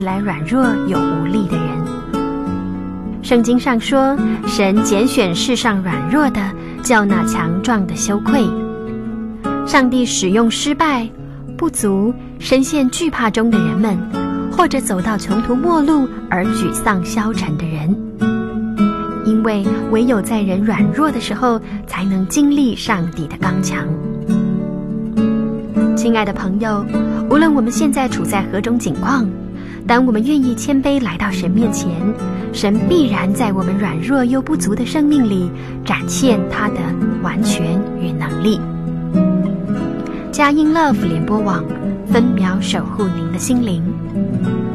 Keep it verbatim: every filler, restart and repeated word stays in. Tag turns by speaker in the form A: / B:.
A: 来软弱有无力的人。圣经上说，神拣选世上软弱的，叫那强壮的羞愧。上帝使用失败、不足、深陷惧怕中的人们，或者走到穷途末路而沮丧消沉的人，因为唯有在人软弱的时候，才能经历上帝的刚强。亲爱的朋友，无论我们现在处在何种境况，当我们愿意谦卑来到神面前，神必然在我们软弱又不足的生命里展现他的完全与能力。佳音 Love 联播网，分秒守护您的心灵。